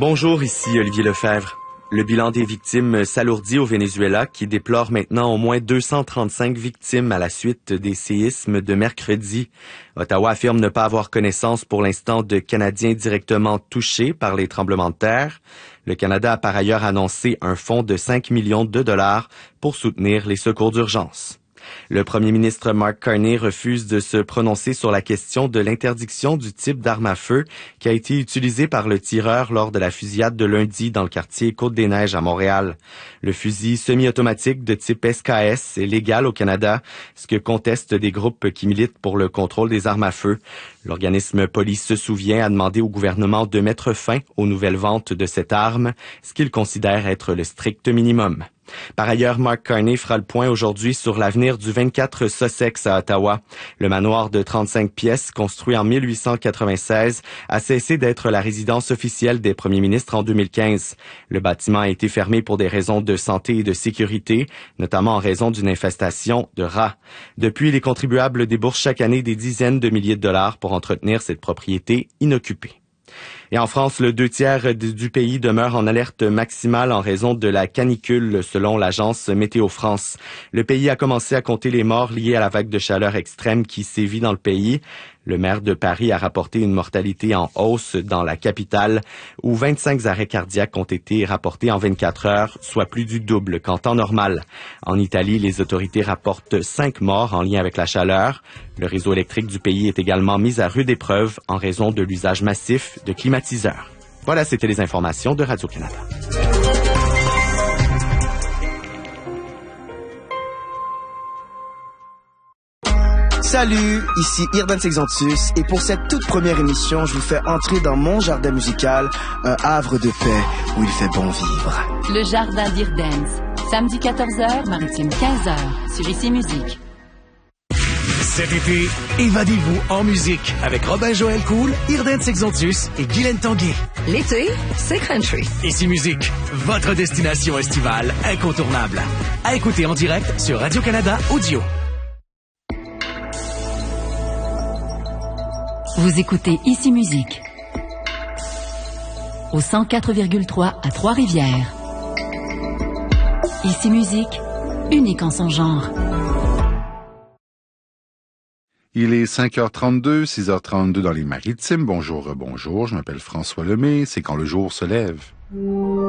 Bonjour, ici Olivier Lefebvre. Le bilan des victimes s'alourdit au Venezuela, qui déplore maintenant au moins 235 victimes à la suite des séismes de mercredi. Ottawa affirme ne pas avoir connaissance pour l'instant de Canadiens directement touchés par les tremblements de terre. Le Canada a par ailleurs annoncé un fonds de 5 millions de dollars pour soutenir les secours d'urgence. Le premier ministre Mark Carney refuse de se prononcer sur la question de l'interdiction du type d'arme à feu qui a été utilisé par le tireur lors de la fusillade de lundi dans le quartier Côte-des-Neiges à Montréal. Le fusil semi-automatique de type SKS est légal au Canada, ce que contestent des groupes qui militent pour le contrôle des armes à feu. L'organisme Police se souvient a demandé au gouvernement de mettre fin aux nouvelles ventes de cette arme, ce qu'il considère être le strict minimum. Par ailleurs, Mark Carney fera le point aujourd'hui sur l'avenir du 24 Sussex à Ottawa. Le manoir de 35 pièces, construit en 1896, a cessé d'être la résidence officielle des premiers ministres en 2015. Le bâtiment a été fermé pour des raisons de santé et de sécurité, notamment en raison d'une infestation de rats. Depuis, les contribuables déboursent chaque année des dizaines de milliers de dollars pour entretenir cette propriété inoccupée. Et en France, le 2/3 du pays demeure en alerte maximale en raison de la canicule, selon l'agence Météo France. Le pays a commencé à compter les morts liés à la vague de chaleur extrême qui sévit dans le pays. Le maire de Paris a rapporté une mortalité en hausse dans la capitale, où 25 arrêts cardiaques ont été rapportés en 24 heures, soit plus du double qu'en temps normal. En Italie, les autorités rapportent 5 morts en lien avec la chaleur. Le réseau électrique du pays est également mis à rude épreuve en raison de l'usage massif de climatiseurs. Voilà, c'était les informations de Radio-Canada. Salut, ici Irdan Sexantus et pour cette toute première émission, je vous fais entrer dans mon jardin musical, un havre de paix où il fait bon vivre. Le jardin d'Irdance, samedi 14h, maritime 15h, sur Ici Musique. Cet été, évadez-vous en musique avec Robin Joël Cool, Irdan Sexantus et Guylaine Tanguay. L'été, c'est country. Ici Musique, votre destination estivale incontournable. À écouter en direct sur Radio-Canada Audio. Vous écoutez Ici Musique au 104,3 à Trois-Rivières. Ici Musique, unique en son genre. Il est 5h32, 6h32 dans les Maritimes. Bonjour, bonjour. Je m'appelle François Lemay. C'est quand le jour se lève.